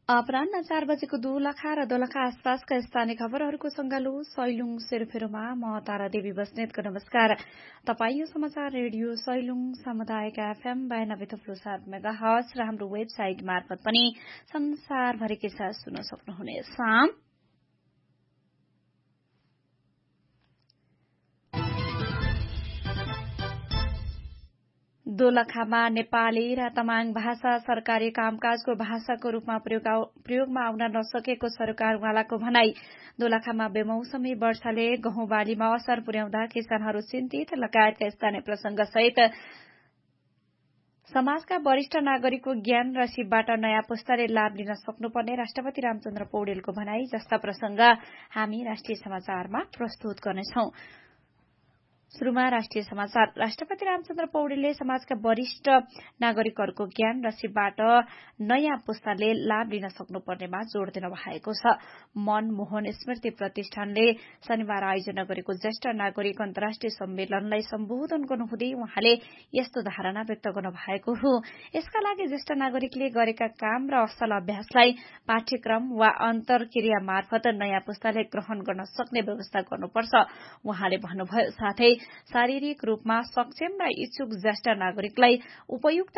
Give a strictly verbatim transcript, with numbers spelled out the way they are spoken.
अपराह्न चार बजेको दोलखा र दोलखा आसपासका स्थानीय खबरहरूको संगालो सैलुङ सेरोफेरोमा म तारा देवी बस्नेतको नमस्कार। तपाई यो समाचार रेडियो सैलुङ सामुदायिक एफएम बयानब्बे थप्लो सात मेगा हर्ज र हाम्रो वेबसाइट मार्फत पनि संसारभरिकै साथ सुन्न सक्नुहुनेछ। दोलखामा नेपाली र तमाङ भाषा सरकारी कामकाजको भाषाको रूपमा प्रयोगमा आउन नसकेको सरकारवालाको भनाई। दोलखामा बेमौसमी वर्षाले गहुँ बालीमा असर पुर्याउँदा किसानहरू चिन्तित लगायतका स्थानीय प्रसंग सहित समाजका वरिष्ठ नागरिकको ज्ञान र सिपबाट नयाँ पुस्ताले लाभ लिन सक्नुपर्ने राष्ट्रपति रामचन्द्र पौडेलको भनाई जस्ता प्रसंग हामी राष्ट्रिय समाचारमा प्रस्तुत गर्नेछौं। शुरूमा राष्ट्रिय समाचार। राष्ट्रपति रामचन्द्र पौडेलले समाजका वरिष्ठ नागरिकहरूको ज्ञान र सिपबाट नयाँ पुस्ताले लाभ लिन सक्नुपर्नेमा जोड़ दिनु भएको छ। मनमोहन स्मृति प्रतिष्ठानले शनिबार आयोजना गरेको ज्येष्ठ नागरिक अन्तर्राष्ट्रिय सम्मेलनलाई सम्बोधन गर्नुहुँदै उहाँले यस्तो धारणा व्यक्त गर्नु भएको हो। यसका लागि ज्येष्ठ नागरिकले गरेका काम र असल अभ्यासलाई पाठ्यक्रम वा अन्तर्क्रिया मार्फत नयाँ पुस्ताले ग्रहण गर्न सक्ने व्यवस्था गर्नुपर्छ उहाँले भन्नुभयो। साथै शारीरिक रूपमा सक्षम र इच्छुक ज्येष्ठ नागरिकलाई उपयुक्त